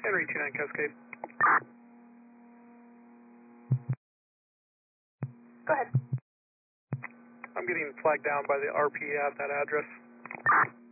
Henry 29 Cascade. Go ahead. I'm getting flagged down by the RP at that address.